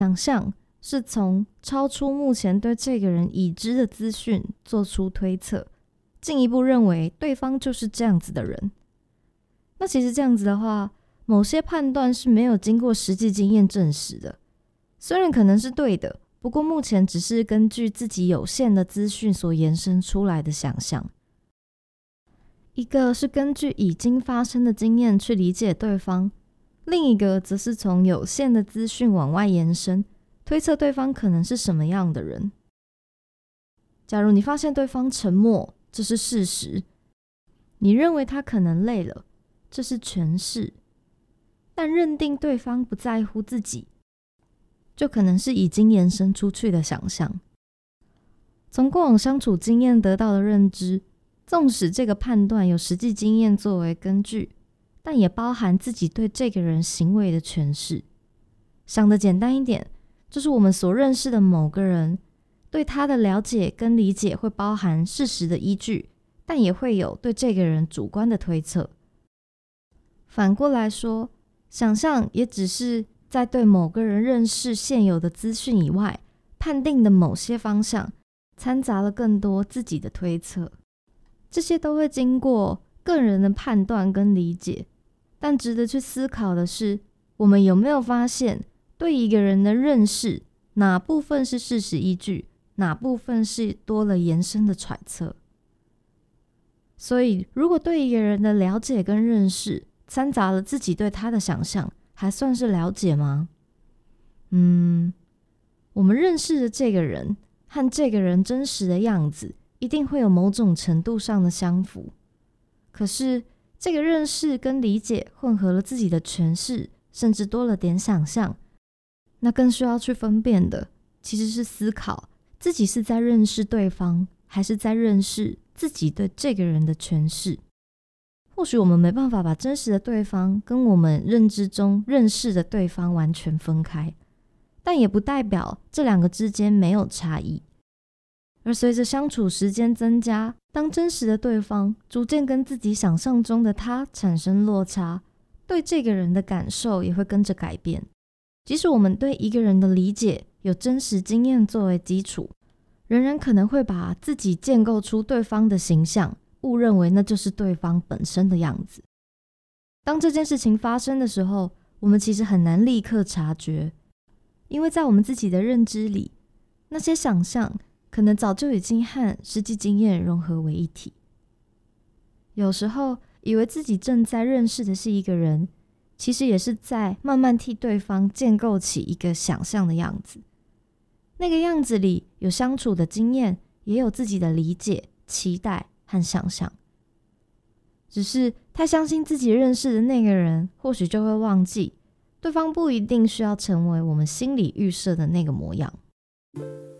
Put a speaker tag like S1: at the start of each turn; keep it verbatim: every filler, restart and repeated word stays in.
S1: 想象是从超出目前对这个人已知的资讯做出推测，进一步认为对方就是这样子的人。那其实这样子的话，某些判断是没有经过实际经验证实的，虽然可能是对的，不过目前只是根据自己有限的资讯所延伸出来的想象。一个是根据已经发生的经验去理解对方，另一个则是从有限的资讯往外延伸，推测对方可能是什么样的人。假如你发现对方沉默，这是事实；你认为他可能累了，这是诠释。但认定对方不在乎自己，就可能是已经延伸出去的想象。从过往相处经验得到的认知，纵使这个判断有实际经验作为根据，但也包含自己对这个人行为的诠释。想得简单一点，就是我们所认识的某个人，对他的了解跟理解会包含事实的依据，但也会有对这个人主观的推测。反过来说，想象也只是在对某个人认识现有的资讯以外，判定的某些方向，掺杂了更多自己的推测。这些都会经过个人的判断跟理解，但值得去思考的是，我们有没有发现对一个人的认识，哪部分是事实依据，哪部分是多了延伸的揣测。所以如果对一个人的了解跟认识掺杂了自己对他的想象，还算是了解吗？嗯，我们认识的这个人和这个人真实的样子一定会有某种程度上的相符，可是这个认识跟理解混合了自己的诠释，甚至多了点想象，那更需要去分辨的其实是思考自己是在认识对方，还是在认识自己对这个人的诠释。或许我们没办法把真实的对方跟我们认知中认识的对方完全分开，但也不代表这两个之间没有差异。而随着相处时间增加，当真实的对方逐渐跟自己想象中的他产生落差，对这个人的感受也会跟着改变。即使我们对一个人的理解有真实经验作为基础，仍然可能会把自己建构出对方的形象，误认为那就是对方本身的样子。当这件事情发生的时候，我们其实很难立刻察觉，因为在我们自己的认知里，那些想象可能早就已经和实际经验融合为一体。有时候以为自己正在认识的是一个人，其实也是在慢慢替对方建构起一个想象的样子。那个样子里有相处的经验，也有自己的理解、期待和想象。只是太相信自己认识的那个人，或许就会忘记，对方不一定需要成为我们心里预设的那个模样。